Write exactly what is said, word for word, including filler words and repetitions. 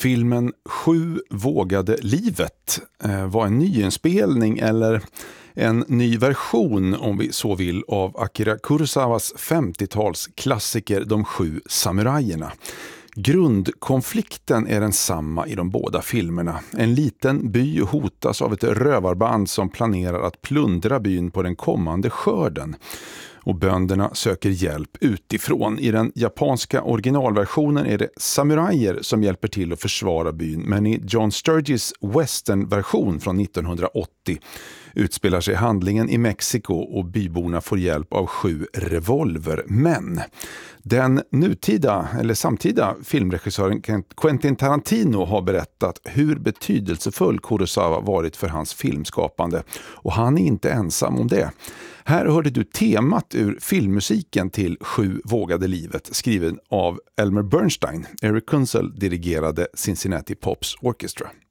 Filmen Sju vågade livet var en nyinspelning eller en ny version, om vi så vill, av Akira Kurosawas femtiotalsklassiker De sju samurajerna. Grundkonflikten är densamma i de båda filmerna. En liten by hotas av ett rövarband som planerar att plundra byn på den kommande skörden. Och bönderna söker hjälp utifrån. I den japanska originalversionen är det samurajer som hjälper till att försvara byn, men i John Sturges westernversion från nittonhundraåttio utspelar sig handlingen i Mexiko och byborna får hjälp av sju revolvermän. Den nutida eller samtida filmregissören Quentin Tarantino har berättat hur betydelsefull Kurosawa varit för hans filmskapande, och han är inte ensam om det. Här hörde du temat ur filmmusiken till Sju vågade livet, skriven av Elmer Bernstein. Eric Kunzel dirigerade Cincinnati Pops Orchestra.